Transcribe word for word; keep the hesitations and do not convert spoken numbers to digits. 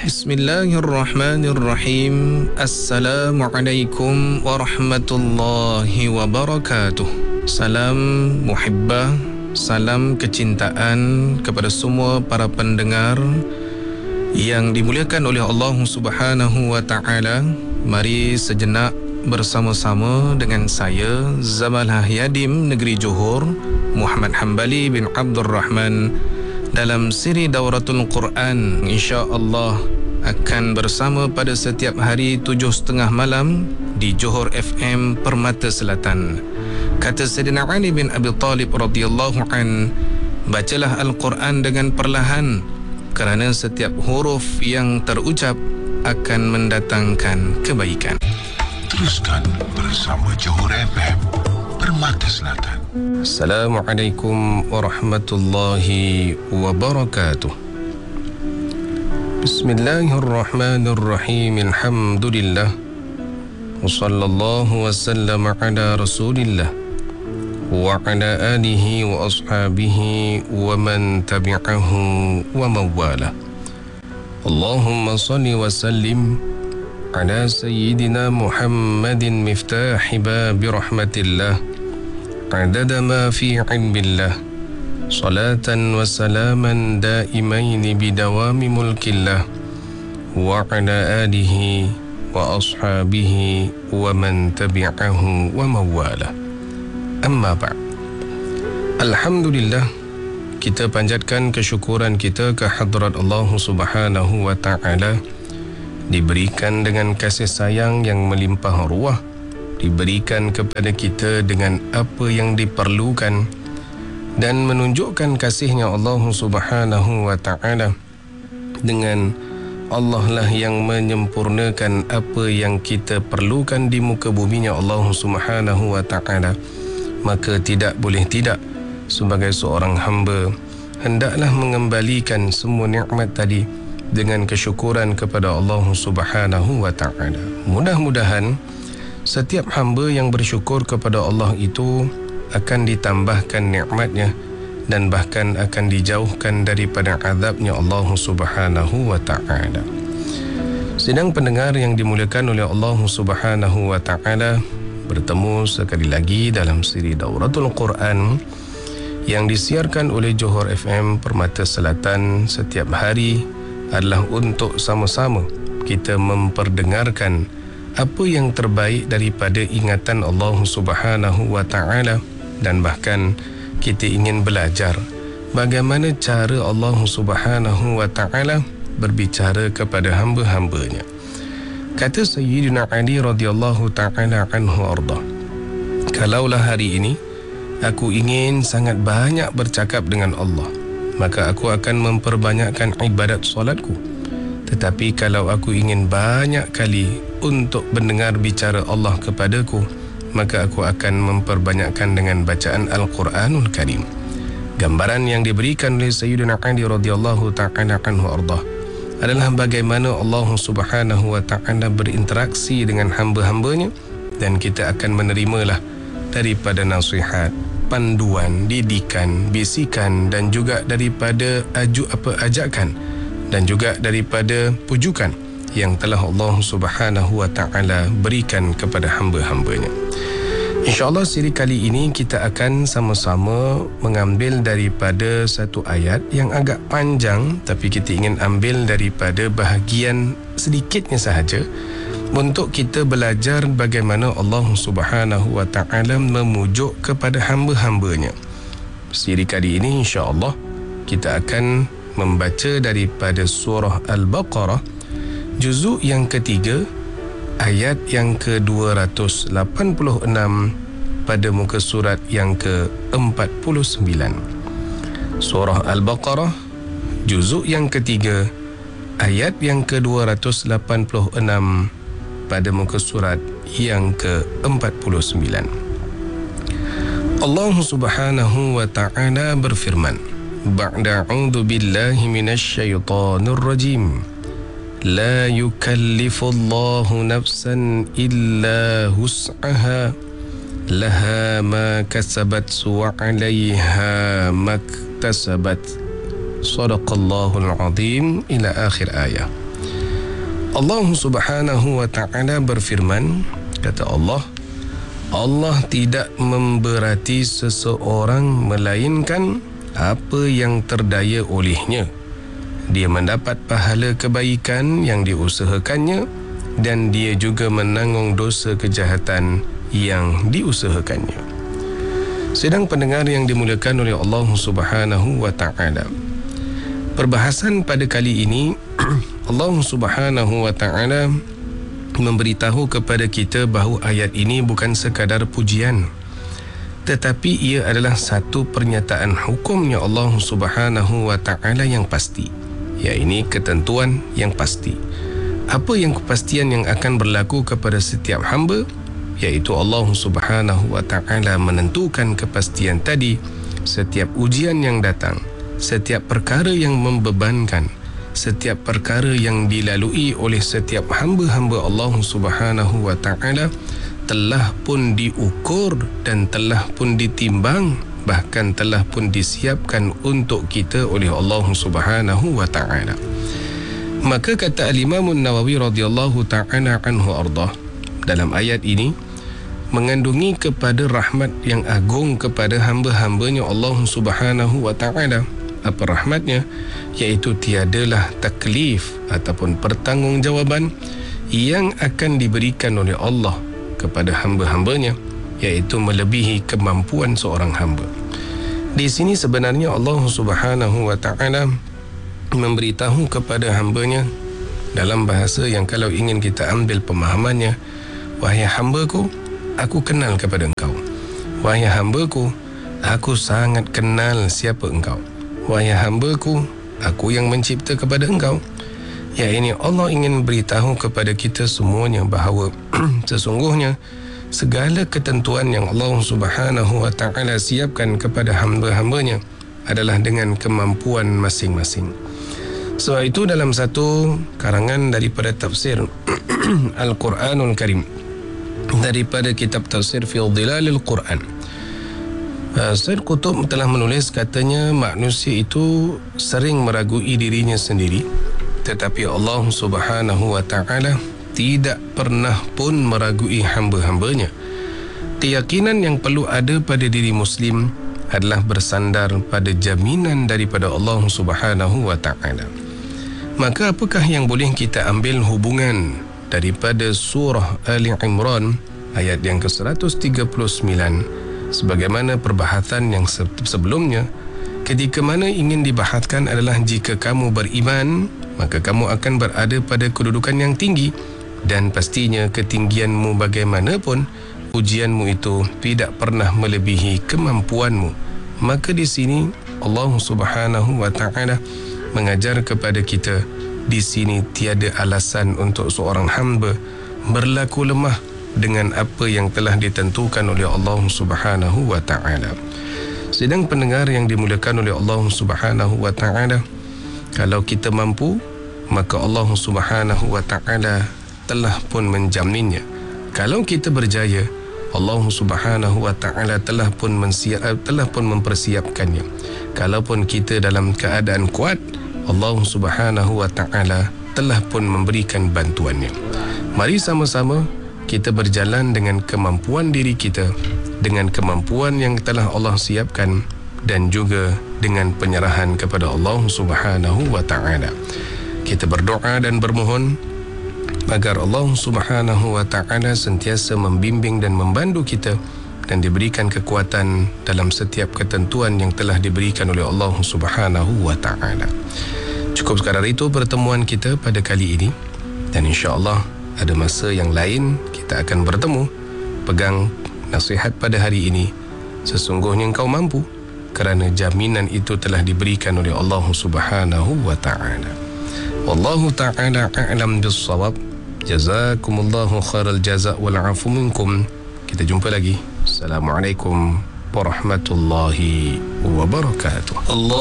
Bismillahirrahmanirrahim. Assalamualaikum warahmatullahi wabarakatuh. Salam muhibbah, salam kecintaan kepada semua para pendengar yang dimuliakan oleh Allah Subhanahu wa taala. Mari sejenak bersama-sama dengan saya Zamalah Yadim Negeri Johor, Muhammad Hambali bin Abdul Rahman, dalam siri Dauratul Quran. InsyaAllah akan bersama pada setiap hari tujuh setengah malam di Johor F M Permata Selatan. Kata Sayyidina Ali bin Abi Talib radhiyallahu an, bacalah Al-Quran dengan perlahan, kerana setiap huruf yang terucap akan mendatangkan kebaikan. Teruskan bersama Johor F M Permata Selatan. Assalamualaikum warahmatullahi wabarakatuh. Bismillahirrahmanirrahim. Alhamdulillah. Wa sallallahu wa sallam ala rasulillah wa ala alihi wa ashabihi wa man tabi'ahu wa mawala. Allahumma salli wa sallim ala sayyidina Muhammadin miftahi babi rahmatillah adada ma fi ilmillah, salatan wa salaman daimaini bidawami mulkillah wa ala alihi wa ashabihi wa man tabi'ahu wa mawala. Amma ba'd. Alhamdulillah, kita panjatkan kesyukuran kita ke hadrat Allah Subhanahu wa taala, diberikan dengan kasih sayang yang melimpah ruah, diberikan kepada kita dengan apa yang diperlukan, dan menunjukkan kasihnya Allah Subhanahu wa taala dengan Allah lah yang menyempurnakan apa yang kita perlukan di muka buminya Allah Subhanahu wa taala. Maka tidak boleh tidak, sebagai seorang hamba hendaklah mengembalikan semua nikmat tadi dengan kesyukuran kepada Allah Subhanahu wa taala. Mudah-mudahan setiap hamba yang bersyukur kepada Allah itu akan ditambahkan nikmatnya dan bahkan akan dijauhkan daripada azabnya Allah Subhanahu wa taala. Sidang pendengar yang dimuliakan oleh Allah Subhanahu wa taala, bertemu sekali lagi dalam siri Dauratul Quran yang disiarkan oleh Johor F M Permata Selatan setiap hari adalah untuk sama-sama kita memperdengarkan apa yang terbaik daripada ingatan Allah Subhanahu wa taala, dan bahkan kita ingin belajar bagaimana cara Allah Subhanahu wa taala berbicara kepada hamba-hambanya. Kata Sayyidina Ali radhiyallahu taala anhu arda, kalaulah hari ini aku ingin sangat banyak bercakap dengan Allah, maka aku akan memperbanyakkan ibadat solatku. Tetapi kalau aku ingin banyak kali untuk mendengar bicara Allah kepadaku, maka aku akan memperbanyakkan dengan bacaan Al-Quranul Karim. Gambaran yang diberikan oleh Sayyidina Ali radhiyallahu ta'ala anhu ardah adalah bagaimana Allah Subhanahu wa ta'ala berinteraksi dengan hamba-hambanya, dan kita akan menerimalah daripada nasihat, panduan, didikan, bisikan, dan juga daripada aju apa ajakan, dan juga daripada pujukan yang telah Allah Subhanahu wa taala berikan kepada hamba-hambanya. InsyaAllah siri kali ini kita akan sama-sama mengambil daripada satu ayat yang agak panjang, tapi kita ingin ambil daripada bahagian sedikitnya sahaja untuk kita belajar bagaimana Allah Subhanahu wa taala memujuk kepada hamba-hambanya. Siri kali ini insya-Allah kita akan membaca daripada surah Al-Baqarah juzuk yang ketiga, ayat yang ke dua ratus lapan puluh enam pada muka surat yang ke empat puluh sembilan. Surah Al-Baqarah juzuk yang ketiga, ayat yang ke dua ratus lapan puluh enam pada muka surat yang ke empat puluh sembilan. Allah Subhanahu wa ta'ala berfirman, ba'da a'udzu billahi minasyaitonir rajim. La yukallifullahu nafsan illa hus'aha laha ma kasabat wa 'alayha maktasabat. Sadaqallahul azim. Ila akhir ayat. Allah Subhanahu wa ta'ala berfirman, kata Allah, Allah tidak memberati seseorang melainkan apa yang terdaya olehnya. Dia mendapat pahala kebaikan yang diusahakannya dan dia juga menanggung dosa kejahatan yang diusahakannya. Sedang pendengar yang dimuliakan oleh Allah Subhanahu wa ta'ala, perbahasan pada kali ini Allah Subhanahu wa ta'ala memberitahu kepada kita bahawa ayat ini bukan sekadar pujian, tetapi ia adalah satu pernyataan hukumnya Allah Subhanahu wa ta'ala yang pasti, iaitu ketentuan yang pasti. Apa yang kepastian yang akan berlaku kepada setiap hamba, iaitu Allah Subhanahu wa ta'ala menentukan kepastian tadi. Setiap ujian yang datang, setiap perkara yang membebankan, setiap perkara yang dilalui oleh setiap hamba-hamba Allah Subhanahu wa ta'ala telah pun diukur dan telah pun ditimbang, bahkan telah pun disiapkan untuk kita oleh Allah Subhanahu wa ta'ala. Maka kata Al-Imam Nawawi radhiyallahu ta'ala anhu ardah, dalam ayat ini mengandungi kepada rahmat yang agung kepada hamba-hambanya Allah Subhanahu wa ta'ala. Apa rahmatnya? Iaitu tiadalah taklif ataupun pertanggungjawaban yang akan diberikan oleh Allah kepada hamba-hambanya, iaitu melebihi kemampuan seorang hamba. Di sini sebenarnya Allah Subhanahu wa ta'ala memberitahu kepada hambanya dalam bahasa yang kalau ingin kita ambil pemahamannya, wahai hambaku, aku kenal kepada engkau. Wahai hambaku, aku sangat kenal siapa engkau. Wahai hambaku, aku yang mencipta kepada engkau. Ya, ini Allah ingin beritahu kepada kita semuanya bahawa sesungguhnya segala ketentuan yang Allah Subhanahu wa ta'ala siapkan kepada hamba-hambanya adalah dengan kemampuan masing-masing. Sebab itu dalam satu karangan daripada tafsir Al-Quranul Karim, daripada kitab tafsir Fi Dhilalil Quran, Said Qutb telah menulis, katanya manusia itu sering meragui dirinya sendiri, tetapi Allah Subhanahu wa ta'ala tidak pernah pun meragui hamba-hambanya. Keyakinan yang perlu ada pada diri Muslim adalah bersandar pada jaminan daripada Allah Subhanahu wa ta'ala. Maka apakah yang boleh kita ambil hubungan daripada surah Ali Imran ayat yang ke seratus tiga puluh sembilan sebagaimana perbahasan yang sebelumnya, ketika mana ingin dibahaskan adalah jika kamu beriman, maka kamu akan berada pada kedudukan yang tinggi, dan pastinya ketinggianmu bagaimanapun, ujianmu itu tidak pernah melebihi kemampuanmu. Maka di sini Allah Subhanahu wa ta'ala mengajar kepada kita, di sini tiada alasan untuk seorang hamba berlaku lemah dengan apa yang telah ditentukan oleh Allah Subhanahu wa ta'ala. Sedang pendengar yang dimuliakan oleh Allah Subhanahu wa ta'ala, kalau kita mampu, maka Allah Subhanahu wa ta'ala telah pun menjaminnya. Kalau kita berjaya, Allah Subhanahu wa ta'ala telah pun mensiap, telah pun mempersiapkannya. Kalaupun kita dalam keadaan kuat, Allah Subhanahu wa ta'ala telah pun memberikan bantuannya. Mari sama-sama kita berjalan dengan kemampuan diri kita, dengan kemampuan yang telah Allah siapkan, dan juga dengan penyerahan kepada Allah Subhanahu wa ta'ala. Kita berdoa dan bermohon agar Allah Subhanahu wa ta'ala sentiasa membimbing dan membantu kita dan diberikan kekuatan dalam setiap ketentuan yang telah diberikan oleh Allah Subhanahu wa ta'ala. Cukup sekadar itu pertemuan kita pada kali ini, dan insya-Allah ada masa yang lain kita akan bertemu. Pegang nasihat pada hari ini, sesungguhnya engkau mampu, kerana jaminan itu telah diberikan oleh Allah Subhanahu wa ta'ala. Wallahu ta'ala a'lam bis-shawab. Jazakumullahu khairal jazaa wal 'afu minkum. Kita jumpa lagi. Assalamualaikum warahmatullahi wabarakatuh. Allah